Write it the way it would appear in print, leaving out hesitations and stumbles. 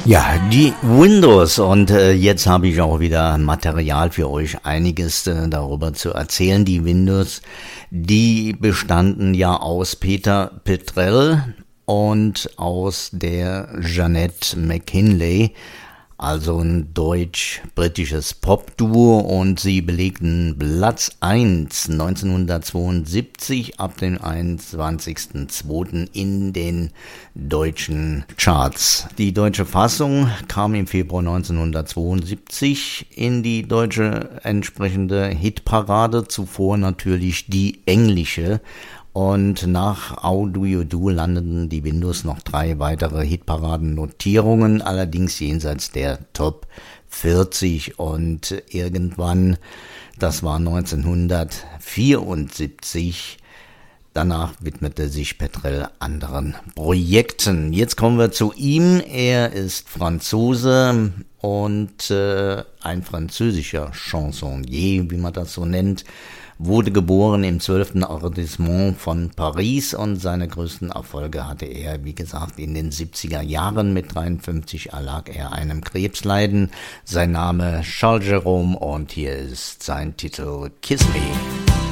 Ja, die Windows und jetzt habe ich auch wieder Material für euch, einiges darüber zu erzählen. Die Windows, die bestanden ja aus Peter Petrel und aus der Jeanette McKinley, also ein deutsch-britisches Popduo, und sie belegten Platz 1 1972 ab dem 21.02. in den deutschen Charts. Die deutsche Fassung kam im Februar 1972 in die deutsche entsprechende Hitparade, zuvor natürlich die englische. Und nach How Do You Do landeten die Windows noch 3 weitere Hitparadennotierungen, allerdings jenseits der Top 40. Und irgendwann, das war 1974, danach widmete sich Petrel anderen Projekten. Jetzt kommen wir zu ihm. Er ist Franzose und ein französischer Chansonnier, wie man das so nennt. Wurde geboren im 12. Arrondissement von Paris und seine größten Erfolge hatte er, wie gesagt, in den 70er Jahren. Mit 53 erlag er einem Krebsleiden. Sein Name Charles Jerome und hier ist sein Titel Kiss Me.